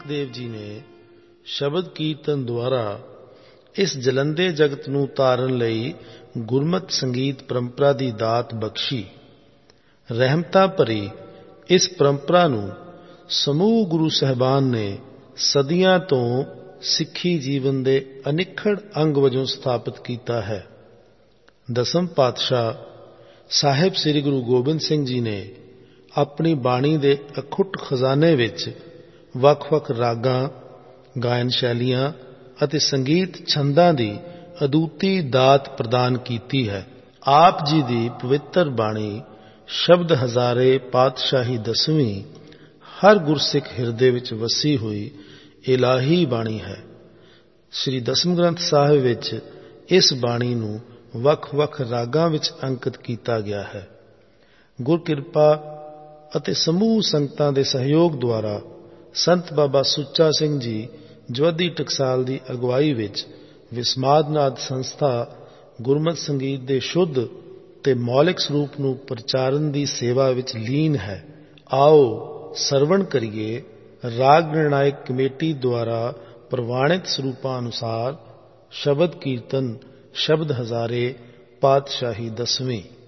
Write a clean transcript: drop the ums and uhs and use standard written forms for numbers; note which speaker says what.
Speaker 1: ਦੇਵ ਜੀ ਨੇ ਸ਼ਬਦ ਕੀਰਤਨ ਦੁਆਰਾ ਇਸ ਜਲੰਦੇ ਜਗਤ ਨੂੰ ਤਾਰਨ ਲਈ ਗੁਰਮਤਿ ਸੰਗੀਤ ਪਰੰਪਰਾ ਦੀ ਦਾਤ ਬਖਸ਼ੀ। ਰਹਿਮਤਾਂ ਭਰੀ ਇਸ ਪਰੰਪਰਾ ਨੂੰ ਸਮੂਹ ਗੁਰੂ ਸਾਹਿਬਾਨ ਨੇ ਸਦੀਆਂ ਤੋਂ ਸਿੱਖੀ ਜੀਵਨ ਦੇ ਅਨਿੱਖੜ ਅੰਗ ਵਜੋਂ ਸਥਾਪਿਤ ਕੀਤਾ ਹੈ। ਦਸਮ ਪਾਤਸ਼ਾਹ ਸਾਹਿਬ ਸ੍ਰੀ ਗੁਰੂ ਗੋਬਿੰਦ ਸਿੰਘ ਜੀ ਨੇ ਆਪਣੀ ਬਾਣੀ ਦੇ ਅਖੁੱਟ ਖਜ਼ਾਨੇ ਵਿੱਚ ਵੱਖ-ਵੱਖ ਰਾਗਾਂ, ਗਾਇਨ ਸ਼ੈਲੀਆਂ ਅਤੇ ਸੰਗੀਤ ਛੰਦਾਂ ਦੀ ਅਦੁੱਤੀ ਦਾਤ ਪ੍ਰਦਾਨ ਕੀਤੀ ਹੈ। ਆਪ ਜੀ ਦੀ ਪਵਿੱਤਰ ਬਾਣੀ ਸ਼ਬਦ ਹਜ਼ਾਰੇ ਪਾਤਸ਼ਾਹੀ ਦਸਵੀਂ ਹਰ ਗੁਰਸਿੱਖ ਹਿਰਦੇ ਵਿੱਚ ਵਸੀ ਹੋਈ ਇਲਾਹੀ ਬਾਣੀ ਹੈ। ਸ੍ਰੀ ਦਸਮ ਗ੍ਰੰਥ ਸਾਹਿਬ ਵਿੱਚ ਇਸ ਬਾਣੀ ਨੂੰ ਵੱਖ-ਵੱਖ ਰਾਗਾਂ ਵਿੱਚ ਅੰਕਿਤ ਕੀਤਾ ਗਿਆ ਹੈ। ਗੁਰਕਿਰਪਾ ਅਤੇ ਸਮੂਹ ਸੰਗਤਾਂ ਦੇ ਸਹਿਯੋਗ ਦੁਆਰਾ ਸੰਤ ਬਾਬਾ ਸੁੱਚਾ ਸਿੰਘ ਜੀ ਜਵੱਦੀ ਟਕਸਾਲ ਦੀ ਅਗਵਾਈ ਵਿੱਚ ਵਿਸਮਾਦਨਾਦ ਸੰਸਥਾ ਗੁਰਮਤਿ ਸੰਗੀਤ ਦੇ ਸ਼ੁੱਧ ਤੇ ਮੌਲਿਕ ਸਰੂਪ ਨੂੰ ਪ੍ਰਚਾਰਨ ਦੀ ਸੇਵਾ ਵਿੱਚ ਲੀਨ ਹੈ। ਆਓ ਸਰਵਣ ਕਰੀਏ ਰਾਗ ਨਿਰਣਾਇਕ ਕਮੇਟੀ ਦੁਆਰਾ ਪ੍ਰਵਾਨਿਤ ਸਰੂਪਾਂ ਅਨੁਸਾਰ ਸ਼ਬਦ ਕੀਰਤਨ ਸ਼ਬਦ ਹਜ਼ਾਰੇ ਪਾਤਸ਼ਾਹੀ ਦਸਵੀਂ।